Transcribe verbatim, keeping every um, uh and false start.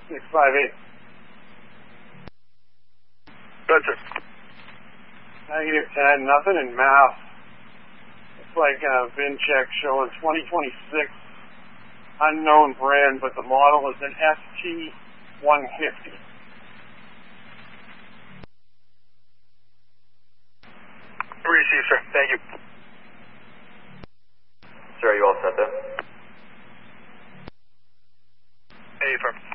six five eight. Good, sir. Negative ten, nothing in Mass. It's like a VIN check showing twenty twenty-six, unknown brand, but the model is an S T one fifty. Receive, sir. Thank you. Sir, are you all set there? Hey, firm.